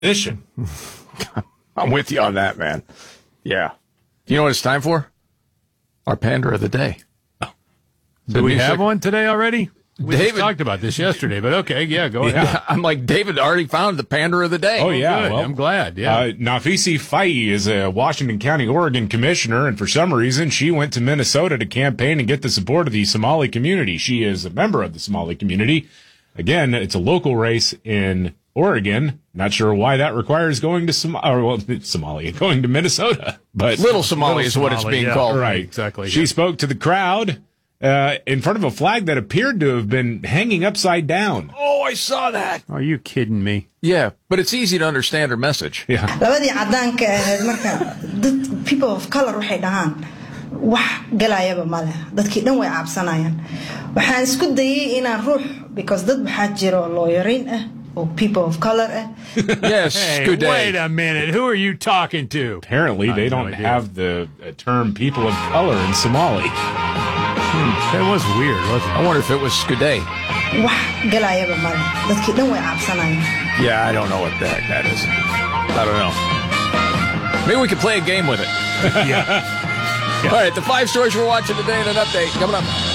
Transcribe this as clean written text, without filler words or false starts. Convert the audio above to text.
Mission. I'm with you on that, man. Yeah. You know what it's time for? Our Panda of the Day. Do we have one today already? We just talked about this yesterday, but okay, yeah, go ahead. Yeah, I'm like, David already found the Panda of the Day. Oh, yeah. Good. Well, I'm glad, yeah. Nafisi Fai is a Washington County, Oregon commissioner, and for some reason, she went to Minnesota to campaign and get the support of the Somali community. She is a member of the Somali community. Again, it's a local race in Oregon. Not sure why that requires going to Somalia, going to Minnesota. But Little Somali is what it's being called. Right. Exactly. She spoke to the crowd in front of a flag that appeared to have been hanging upside down. Oh, I saw that. Are you kidding me? Yeah, but it's easy to understand her message. Yeah. labadii cadaanka ahayd marka dad people of color waxay dhahaan wax galayaba male dadkii dhan way cabsanayaan waxaan isku dayay inaan ruux because dad waxaa jiro lawyerin ah or people of color ah Yes, Hey, good day. wait a minute. Who are you talking to? Apparently, they don't have the term people of color in Somali. That was weird, wasn't I wonder if it was Skuday. wax galayaba male dadkii dhan way cabsanayaan Yeah, I don't know what the heck that is. I don't know. Maybe we could play a game with it. it? Yeah. All right, the 5 stories we're watching today and an update coming up.